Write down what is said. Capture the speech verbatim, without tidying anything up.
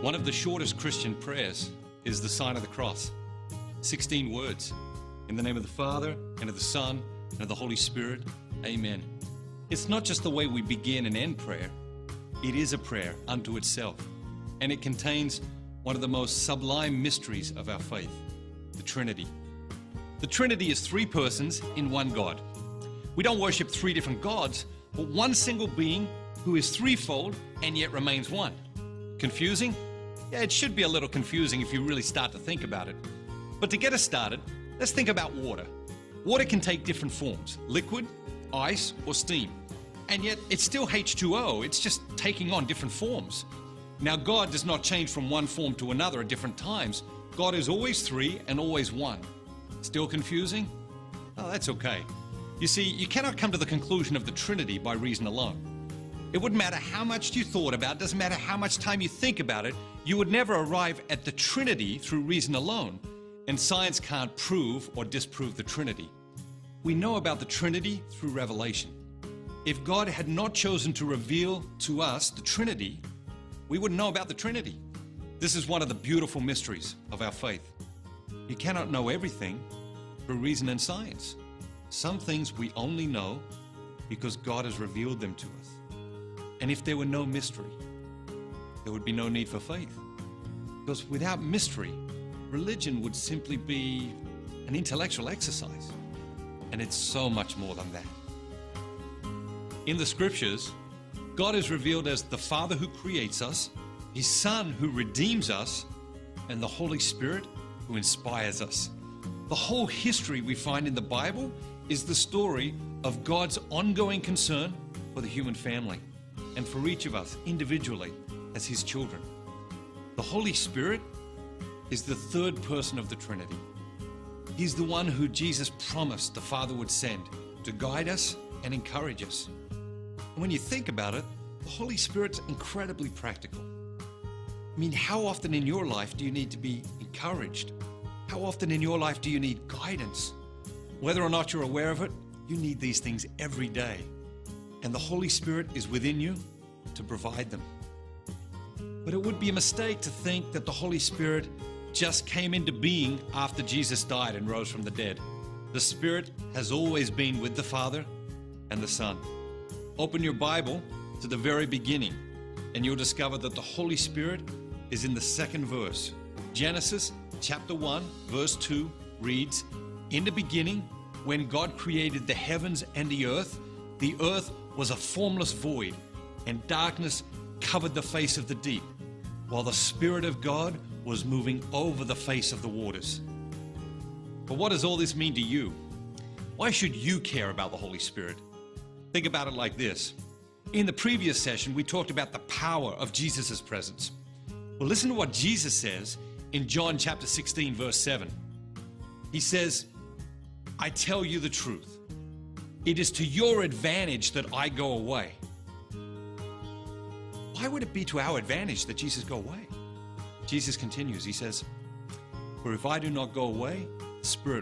One of the shortest Christian prayers is the sign of the cross. sixteen words. In the name of the Father, and of the Son, and of the Holy Spirit. Amen. It's not just the way we begin and end prayer. It is a prayer unto itself. And it contains one of the most sublime mysteries of our faith, the Trinity. The Trinity is three persons in one God. We don't worship three different gods, but one single being who is threefold and yet remains one. Confusing? Yeah, it should be a little confusing if you really start to think about it. But to get us started, let's think about water. Water can take different forms, liquid, ice, or steam. And yet it's still H two O, it's just taking on different forms. Now God does not change from one form to another at different times. God is always three and always one. Still confusing? Oh, that's okay. You see, you cannot come to the conclusion of the Trinity by reason alone. It wouldn't matter how much you thought about it, doesn't matter how much time you think about it, you would never arrive at the Trinity through reason alone. And science can't prove or disprove the Trinity. We know about the Trinity through revelation. If God had not chosen to reveal to us the Trinity, we wouldn't know about the Trinity. This is one of the beautiful mysteries of our faith. You cannot know everything through reason and science. Some things we only know because God has revealed them to us. And if there were no mystery, there would be no need for faith. Because without mystery, religion would simply be an intellectual exercise. And it's so much more than that. In the scriptures, God is revealed as the Father who creates us, His Son who redeems us, and the Holy Spirit who inspires us. The whole history we find in the Bible is the story of God's ongoing concern for the human family and for each of us individually as His children. The Holy Spirit is the third person of the Trinity. He's the one who Jesus promised the Father would send to guide us and encourage us. And when you think about it, the Holy Spirit's incredibly practical. I mean, how often in your life do you need to be encouraged? How often in your life do you need guidance? Whether or not you're aware of it, you need these things every day. And the Holy Spirit is within you to provide them. But it would be a mistake to think that the Holy Spirit just came into being after Jesus died and rose from the dead. The Spirit has always been with the Father and the Son. Open your Bible to the very beginning, and you'll discover that the Holy Spirit is in the second verse. Genesis chapter one, verse two reads, "In the beginning, when God created the heavens and the earth, the earth was a formless void, and darkness covered the face of the deep, while the Spirit of God was moving over the face of the waters." But what does all this mean to you? Why should you care about the Holy Spirit? Think about it like this. In the previous session, we talked about the power of Jesus' presence. Well, listen to what Jesus says in John chapter sixteen, verse seven. He says, "I tell you the truth. It is to your advantage that I go away." Why would it be to our advantage that Jesus go away? Jesus continues, he says, "For if I do not go away, the Spirit